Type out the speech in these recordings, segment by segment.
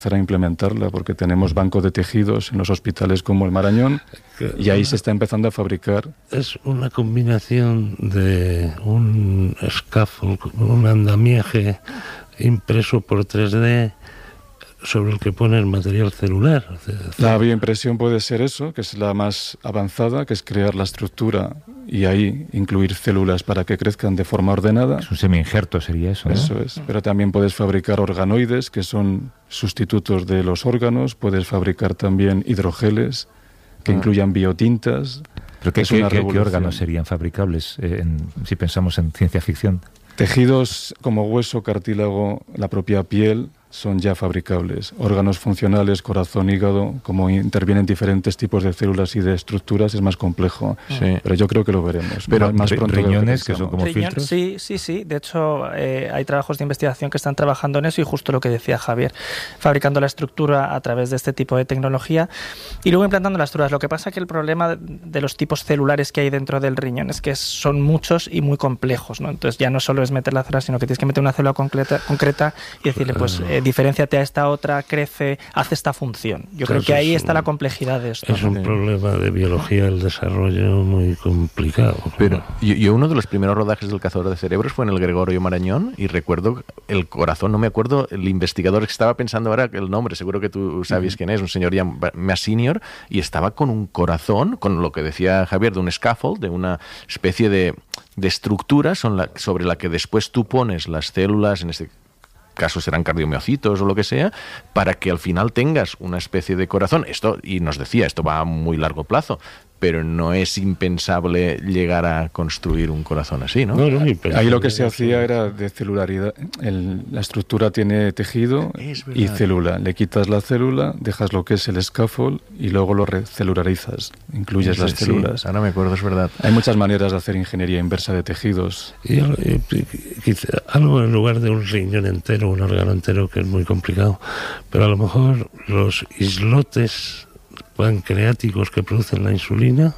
a implementarla, porque tenemos bancos de tejidos en los hospitales como el Marañón y ahí se está empezando a fabricar. Es una combinación de un scaffold, un andamiaje impreso por 3D sobre el que pones material celular. La bioimpresión puede ser eso, que es la más avanzada, que es crear la estructura y ahí incluir células para que crezcan de forma ordenada. Es un semi-injerto, sería eso, ¿no? Eso es, pero también puedes fabricar organoides, que son sustitutos de los órganos, puedes fabricar también hidrogeles, que incluyan biotintas. ¿Pero qué órganos serían fabricables si pensamos en ciencia ficción? Tejidos como hueso, cartílago, la propia piel son ya fabricables. Órganos funcionales, corazón, hígado, como intervienen diferentes tipos de células y de estructuras, es más complejo. Sí. Pero yo creo que lo veremos. Pero más pronto riñones, que son como filtros. Sí. De hecho, hay trabajos de investigación que están trabajando en eso y justo lo que decía Javier, fabricando la estructura a través de este tipo de tecnología y luego implantando las estructuras. Lo que pasa es que el problema de los tipos celulares que hay dentro del riñón es que son muchos y muy complejos, ¿no? Entonces ya no solo es meter la célula, sino que tienes que meter una célula concreta y decirle, pues diferénciate a esta otra, crece, hace esta función. Yo creo que ahí está la complejidad de esto. Es un problema de biología del desarrollo muy complicado. Pero yo uno de los primeros rodajes del Cazador de Cerebros fue en el Gregorio Marañón y recuerdo el corazón, no me acuerdo, el investigador que estaba pensando ahora el nombre, seguro que tú sabes quién es, un señor ya más senior, y estaba con un corazón, con lo que decía Javier, de un scaffold, de una especie de estructura sobre la que después tú pones las células, en este caso serán cardiomiocitos o lo que sea, para que al final tengas una especie de corazón. Esto, y nos decía, esto va a muy largo plazo, pero no es impensable llegar a construir un corazón así, ¿no? Ahí lo que se hacía era de celularidad. La estructura tiene tejido y célula. Le quitas la célula, dejas lo que es el scaffold y luego lo recelularizas. Incluyes las células. Ahora me acuerdo, es verdad. Hay muchas maneras de hacer ingeniería inversa de tejidos. Y algo en lugar de un riñón entero, un órgano entero, que es muy complicado, pero a lo mejor los islotes pancreáticos que producen la insulina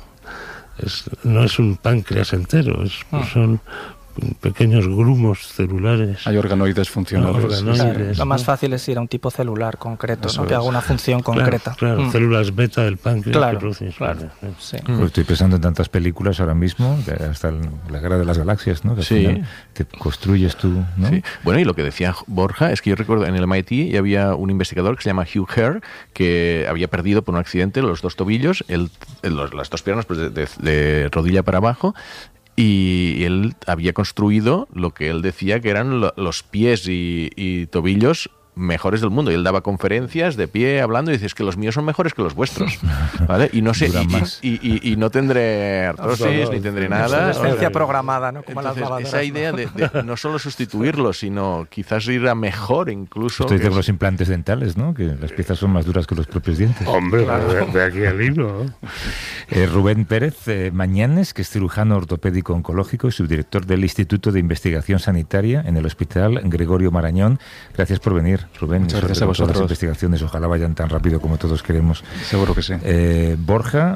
no es un páncreas entero, son pequeños grumos celulares. Hay organoides funcionales. Lo más fácil es ir a un tipo celular concreto, ¿no? Que haga una función concreta. Claro, células beta del páncreas que producen insulina. Sí. Pues estoy pensando en tantas películas ahora mismo, hasta la Guerra de las Galaxias, ¿no? Que al final te construyes tú, ¿no? Sí. Bueno, y lo que decía Borja es que yo recuerdo en el MIT había un investigador que se llama Hugh Herr que había perdido por un accidente los dos tobillos, las dos piernas pues, de rodilla para abajo. Y él había construido lo que él decía que eran los pies y tobillos mejores del mundo. Y él daba conferencias de pie hablando y dice, es que los míos son mejores que los vuestros, ¿vale? Y no sé, y no tendré artrosis ni tendré nada. Obsolescencia programada, ¿no? Como entonces, las lavadoras, esa idea de no solo sustituirlo, sino quizás ir a mejor incluso. Esto dice los implantes dentales, ¿no? Que las piezas son más duras que los propios dientes. Hombre, de aquí al libro, ¿no? Rubén Pérez Mañanes, que es cirujano ortopédico oncológico y subdirector del Instituto de Investigación Sanitaria en el Hospital Gregorio Marañón. Gracias por venir, Rubén. Muchas gracias a vosotros. Las investigaciones ojalá vayan tan rápido como todos queremos. Seguro que sí. Borja,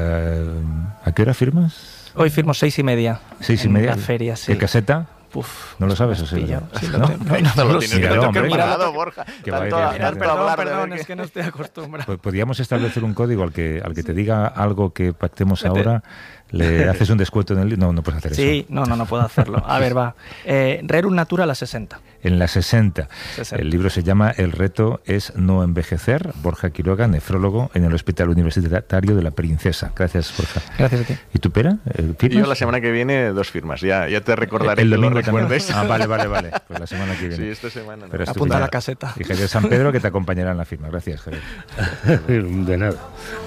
¿a qué hora firmas? Hoy firmo 6:30. 6:30. En la feria, sí. ¿Qué caseta? ¿No lo sabes? Sí, no lo tienes que mirado, Borja. Perdón, es que no estoy acostumbrado. Pues podríamos establecer un código al que te diga algo que pactemos ahora, le haces un descuento en el... No puedes hacer eso. Sí, no puedo hacerlo. A ver, va. Rerum Natura a la 60. En la 60. El libro se llama El reto es no envejecer. Borja Quiroga, nefrólogo en el Hospital Universitario de la Princesa. Gracias, Borja. Gracias a ti. ¿Y tú, Pera? ¿Firmas? Yo la semana que viene 2 firmas. Ya te recordaré. El domingo recuerdes. Vale. Pues la semana que viene. Sí, esta semana. No. Apunta a la caseta. Y Javier San Pedro, que te acompañará en la firma. Gracias, Javier. De nada.